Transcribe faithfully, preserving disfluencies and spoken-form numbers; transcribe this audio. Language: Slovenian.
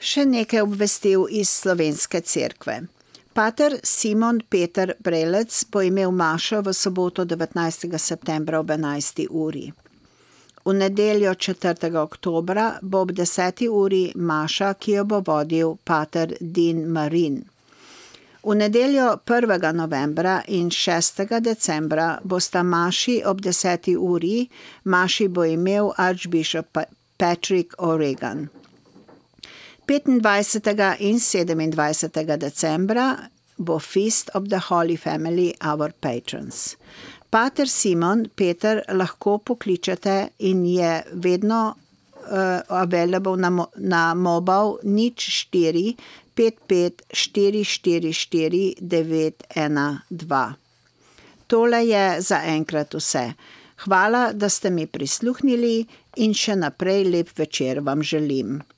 Še nekaj obvestil iz Slovenske cerkve. Pater Simon Peter Brelec bo imel mašo v soboto devetnajstega septembra ob enajsti uri. V nedeljo četrtega oktobra bo ob deseti uri maša, ki jo bo vodil pater Dean Marin. V nedeljo prvega novembra in šestega decembra bosta maši ob deseti uri, maši bo imel archbishop Patrick O'Regan. petindvajsetega in sedemindvajsetega decembra bo Feast of the Holy Family, Our Patrons. Pater Simon Peter lahko pokličete in je vedno uh, available na, mo- na mobile nič štiri pet pet štiri štiri štiri devet ena dva. Tole je za enkrat vse. Hvala, da ste mi prisluhnili in še naprej lep večer vam želim.